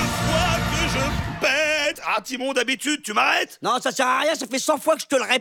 fois que je pète. Ah, Timon, d'habitude, tu m'arrêtes? Non, ça sert à rien, ça fait 100 fois que je te le répète.